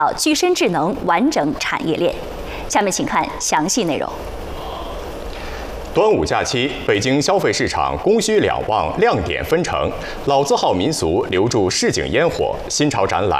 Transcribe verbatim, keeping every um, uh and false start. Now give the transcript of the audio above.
具身智能完整产业链。下面请看详细内容。 端午假期，北京消费市场供需两旺，亮点纷呈。老字号民俗留住市井烟火，新潮展览